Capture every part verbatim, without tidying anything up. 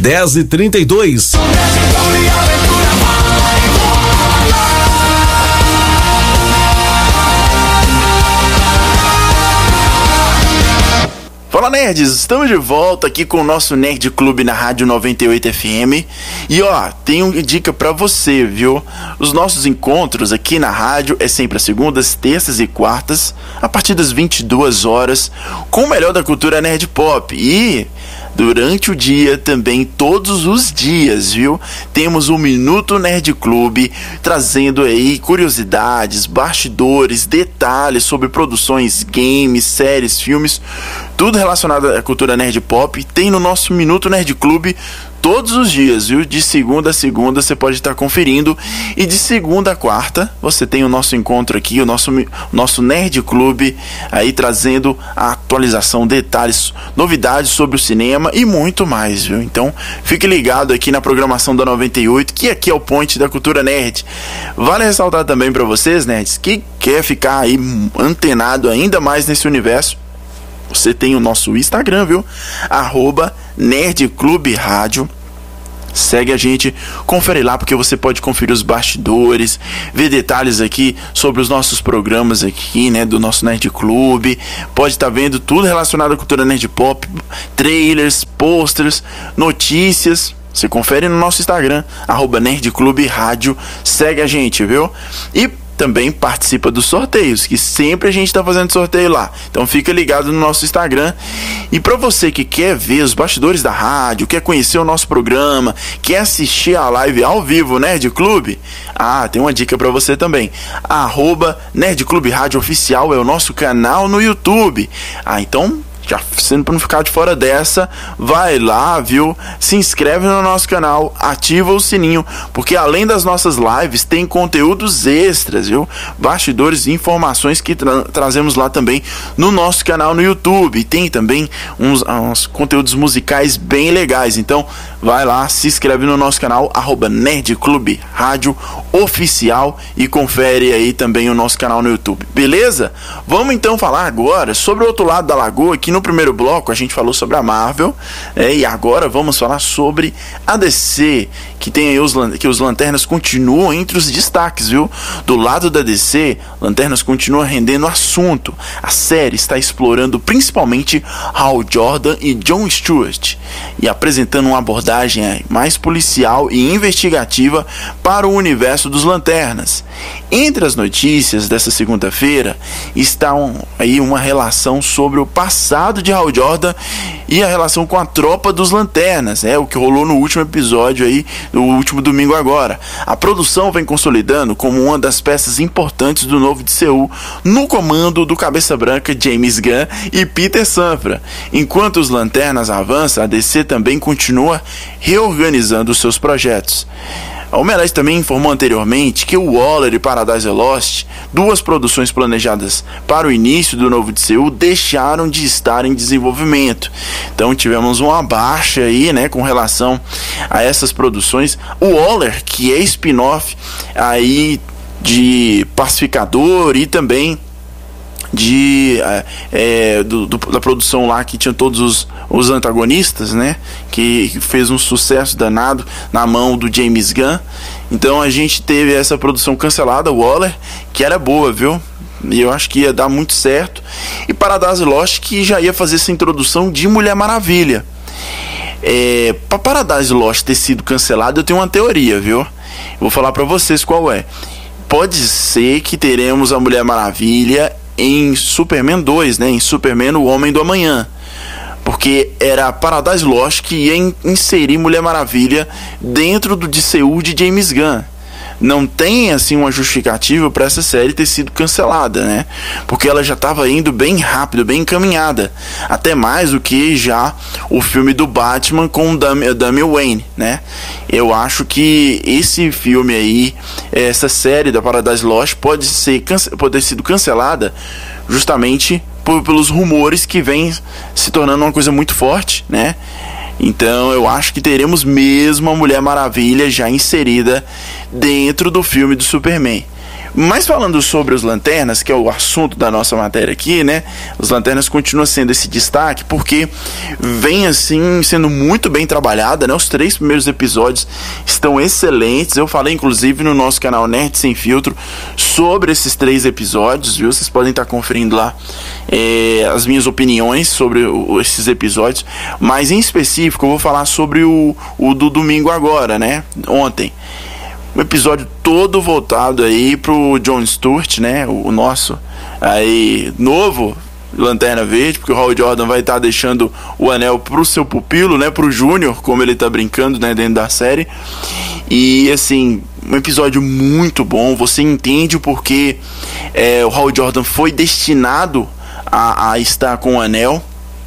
dez e trinta e dois. Fala, nerds, estamos de volta aqui com o nosso Nerd Clube na Rádio noventa e oito F M. E ó, tem uma dica pra você, viu? Os nossos encontros aqui na rádio é sempre às segundas, terças e quartas, a partir das vinte e duas horas, com o melhor da cultura nerd pop. E durante o dia também, todos os dias, viu? Temos o Minuto Nerd Clube, trazendo aí curiosidades, bastidores, detalhes sobre produções, games, séries, filmes, tudo relacionado à cultura nerd pop. Tem no nosso Minuto Nerd Clube todos os dias, viu? De segunda a segunda você pode estar conferindo. E de segunda a quarta você tem o nosso encontro aqui, o nosso, nosso Nerd Clube, aí trazendo a atualização, detalhes, novidades sobre o cinema e muito mais, viu? Então fique ligado aqui na programação da noventa e oito, que aqui é o point da cultura nerd. Vale ressaltar também para vocês, nerds, que quer ficar aí antenado ainda mais nesse universo, você tem o nosso Instagram, viu? Arroba Nerd Clube Rádio. Segue a gente, confere lá, porque você pode conferir os bastidores, ver detalhes aqui sobre os nossos programas aqui, né, do nosso Nerd Clube. Pode estar vendo tudo relacionado à cultura nerd pop, trailers, posters, notícias. Você confere no nosso Instagram, arroba Nerd Clube Rádio. Segue a gente, viu? E também participa dos sorteios, que sempre a gente está fazendo sorteio lá. Então fica ligado no nosso Instagram. E para você que quer ver os bastidores da rádio, quer conhecer o nosso programa, quer assistir a live ao vivo Nerd Clube, ah, tem uma dica para você também. Arroba Nerd Clube Rádio Oficial é o nosso canal no YouTube. Ah, então, já sendo para não ficar de fora dessa, vai lá, viu? Se inscreve no nosso canal, ativa o sininho, porque além das nossas lives, tem conteúdos extras, viu? Bastidores e informações que tra- trazemos lá também no nosso canal no YouTube. Tem também uns, uns conteúdos musicais bem legais. Então, vai lá, se inscreve no nosso canal, arroba Nerd Clube Rádio Oficial, e confere aí também o nosso canal no YouTube, beleza? Vamos então falar agora sobre o outro lado da lagoa. Aqui no primeiro bloco a gente falou sobre a Marvel, é, e agora vamos falar sobre a D C, que tem aí os, que os Lanternas continuam entre os destaques, viu? Do lado da D C, Lanternas continua rendendo assunto. A série está explorando principalmente Hal Jordan e John Stewart, e apresentando uma abordagem mais policial e investigativa para o universo dos Lanternas. Entre as notícias dessa segunda-feira está um, aí uma relação sobre o passado de Hal Jordan e a relação com a tropa dos Lanternas, é o que rolou no último episódio aí, no último domingo agora. A produção vem consolidando como uma das peças importantes do novo D C U, no comando do Cabeça Branca James Gunn e Peter Safran. Enquanto os Lanternas avançam, a D C também continua reorganizando seus projetos. A Omelete também informou anteriormente que o Waller e Paradise Lost, duas produções planejadas para o início do novo D C U, deixaram de estar em desenvolvimento. Então tivemos uma baixa aí, né, com relação a essas produções. O Waller, que é spin-off aí de Pacificador e também de é, do, do, da produção lá que tinha todos os, os antagonistas, né, que, que fez um sucesso danado na mão do James Gunn. Então a gente teve essa produção cancelada, o Waller, que era boa, viu? E eu acho que ia dar muito certo. E Paradise Lost, que já ia fazer essa introdução de Mulher Maravilha. É, para Paradise Lost ter sido cancelado, eu tenho uma teoria, viu? Vou falar para vocês qual é. Pode ser que teremos a Mulher Maravilha em Superman dois, né? Em Superman, o Homem do Amanhã. Porque era Paradise Lost que ia in- inserir Mulher Maravilha dentro do D C U de James Gunn. Não tem assim uma justificativa para essa série ter sido cancelada, né? Porque ela já estava indo bem rápido, bem encaminhada, até mais do que já o filme do Batman com o Damian Wayne, né? Eu acho que esse filme aí, essa série da Paradise Lost pode ser pode ter sido cancelada justamente por, pelos rumores que vem se tornando uma coisa muito forte, né? Então eu acho que teremos mesmo a Mulher Maravilha já inserida dentro do filme do Superman. Mas falando sobre os Lanternas, que é o assunto da nossa matéria aqui, né? Os Lanternas continuam sendo esse destaque porque vem assim sendo muito bem trabalhada, né? Os três primeiros episódios estão excelentes. Eu falei inclusive no nosso canal Nerd Sem Filtro sobre esses três episódios, viu? Vocês podem estar conferindo lá é, as minhas opiniões sobre o, esses episódios. Mas em específico eu vou falar sobre o, o do domingo agora, né? Ontem. Um episódio todo voltado aí pro John Stewart, né? O, o nosso aí novo Lanterna Verde, porque o Hal Jordan vai estar tá deixando o anel pro seu pupilo, né? Pro Júnior, como ele tá brincando, né? Dentro da série. E assim, um episódio muito bom. Você entende o porquê é, o Hal Jordan foi destinado a, a estar com o anel.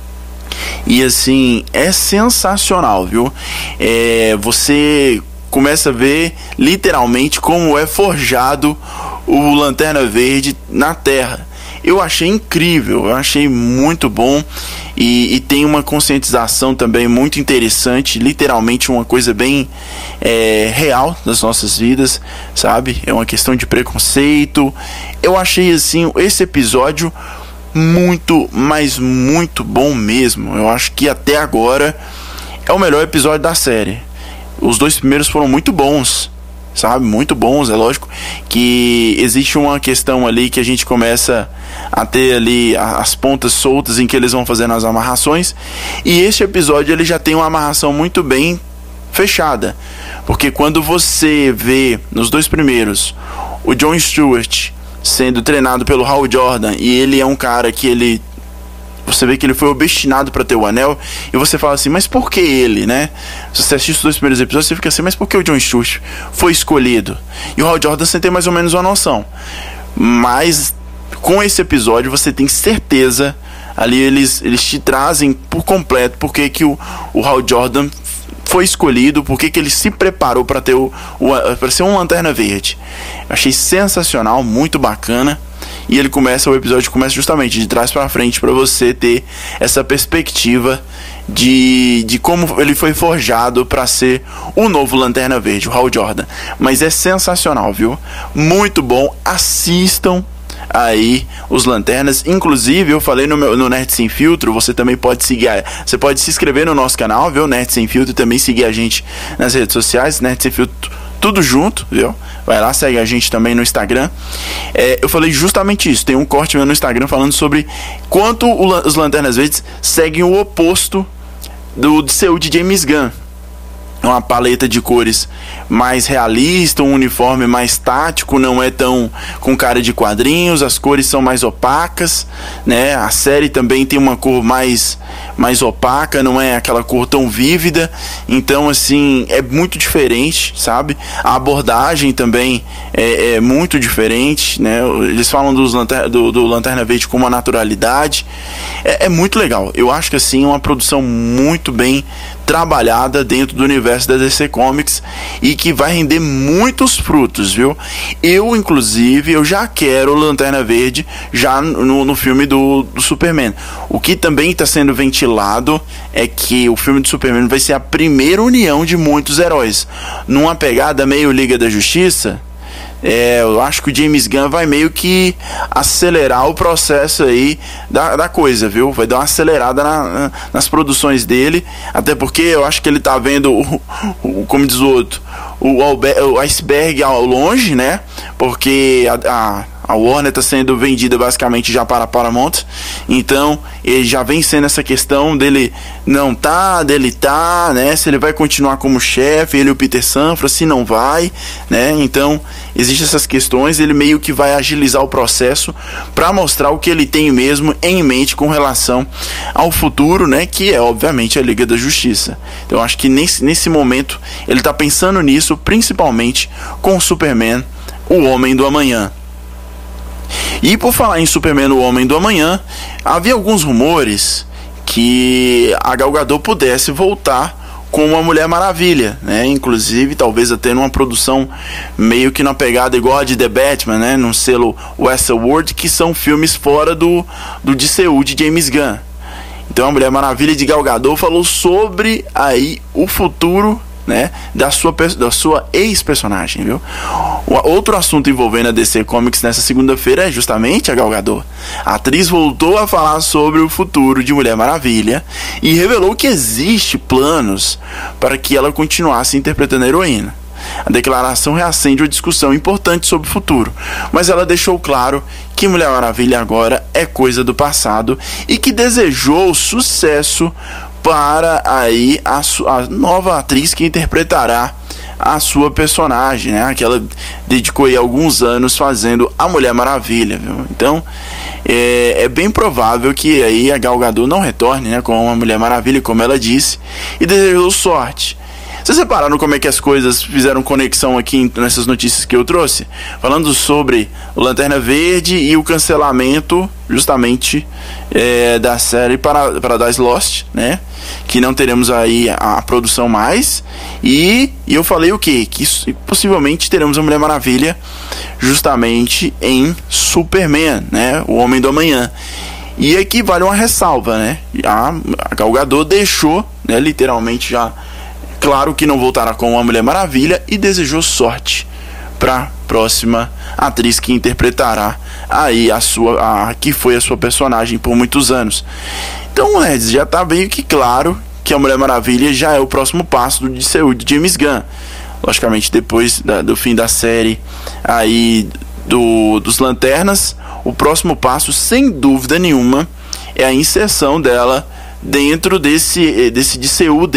E assim, é sensacional, viu? É, você começa a ver literalmente como é forjado o Lanterna Verde na Terra. Eu achei incrível, eu achei muito bom e, e tem uma conscientização também muito interessante, literalmente uma coisa bem é, real das nossas vidas, sabe? É uma questão de preconceito. Eu achei assim esse episódio muito, mas muito bom mesmo. Eu acho que até agora é o melhor episódio da série. Os dois primeiros foram muito bons, sabe? Muito bons. É lógico que existe uma questão ali que a gente começa a ter ali as pontas soltas em que eles vão fazendo as amarrações. E este episódio ele já tem uma amarração muito bem fechada. Porque quando você vê nos dois primeiros o John Stewart sendo treinado pelo Hal Jordan e ele é um cara que ele... Você vê que ele foi obstinado para ter o anel. E você fala assim, mas por que ele, né? Se você assiste os dois primeiros episódios, você fica assim, mas por que o John Stewart foi escolhido? E o Hal Jordan você tem mais ou menos uma noção. Mas com esse episódio você tem certeza. Ali eles, eles te trazem por completo porque que o, o Hal Jordan foi escolhido, porque que ele se preparou para ter o, o para ser um Lanterna Verde. Achei sensacional, muito bacana. E ele começa, o episódio começa justamente de trás para frente para você ter essa perspectiva de, de como ele foi forjado para ser o novo Lanterna Verde, o Hal Jordan. Mas é sensacional, viu? Muito bom. Assistam aí os Lanternas. Inclusive eu falei no, meu, no Nerd Sem Filtro. Você também pode seguir, você pode se inscrever no nosso canal, viu? Nerd Sem Filtro, e também seguir a gente nas redes sociais, Nerd Sem Filtro, tudo junto, viu? Vai lá, segue a gente também no Instagram. É, eu falei justamente isso. Tem um corte meu no Instagram falando sobre quanto o, os Lanternas Verdes seguem o oposto do D C U de James Gunn. Uma paleta de cores mais realista, um uniforme mais tático, não é tão com cara de quadrinhos, as cores são mais opacas, né? A série também tem uma cor mais, mais opaca, não é aquela cor tão vívida, então assim, é muito diferente, sabe? A abordagem também é, é muito diferente, né? Eles falam dos lanter- do, do Lanterna Verde com uma naturalidade, é, é muito legal. Eu acho que assim, é uma produção muito bem trabalhada dentro do universo da D C Comics e que vai render muitos frutos, viu? Eu, inclusive, eu já quero Lanterna Verde já no, no filme do, do Superman. O que também está sendo ventilado é que o filme do Superman vai ser a primeira união de muitos heróis. Numa pegada meio Liga da Justiça, É, eu acho que o James Gunn vai meio que acelerar o processo aí da, da coisa, viu? Vai dar uma acelerada na, na, nas produções dele, até porque eu acho que ele tá vendo o, o, como diz o outro, o, o iceberg ao longe, né? Porque a, a A Warner está sendo vendida basicamente já para a Paramount. Então ele já vem sendo essa questão dele não tá, dele tá, né? Se ele vai continuar como chefe, ele e o Peter Safran, se não vai, né? Então existem essas questões. Ele meio que vai agilizar o processo para mostrar o que ele tem mesmo em mente com relação ao futuro, né? Que é obviamente a Liga da Justiça. Então eu acho que nesse, nesse momento ele está pensando nisso, principalmente com o Superman, o Homem do Amanhã. E por falar em Superman, o Homem do Amanhã, havia alguns rumores que a Gal Gadot pudesse voltar como a Mulher Maravilha, né? Inclusive talvez até numa produção meio que na pegada igual a de The Batman, né? Num selo Westworld, que são filmes fora do, do D C U de James Gunn. Então a Mulher Maravilha de Gal Gadot falou sobre aí o futuro né, da sua, da sua ex-personagem, viu? O, outro assunto envolvendo a D C Comics nessa segunda-feira é justamente a Gal Gadot. A atriz voltou a falar sobre o futuro de Mulher Maravilha e revelou que existe planos para que ela continuasse interpretando a heroína. A declaração reacende uma discussão importante sobre o futuro, mas ela deixou claro que Mulher Maravilha agora é coisa do passado e que desejou sucesso para aí a, a nova atriz que interpretará a sua personagem, né? Que ela dedicou aí alguns anos fazendo a Mulher Maravilha, viu? Então é, é bem provável que aí a Gal Gadot não retorne, né, com a Mulher Maravilha, como ela disse, e desejou sorte. Vocês repararam como é que as coisas fizeram conexão aqui nessas notícias que eu trouxe? Falando sobre o Lanterna Verde e o cancelamento justamente é, da série para Paradise Lost, né? Que não teremos aí a, a produção mais. E, e eu falei o quê? Que isso, possivelmente teremos a Mulher Maravilha justamente em Superman, né? O Homem do Amanhã. E aqui vale uma ressalva, né? A, a Gal Gadot deixou, né, literalmente já claro que não voltará com a Mulher Maravilha e desejou sorte para a próxima atriz que interpretará aí a sua, a, que foi a sua personagem por muitos anos. Então, nerds, já está meio que claro que a Mulher Maravilha já é o próximo passo do D C U de James Gunn. Logicamente, depois da, do fim da série aí do, dos Lanternas, o próximo passo, sem dúvida nenhuma, é a inserção dela dentro desse, desse D C U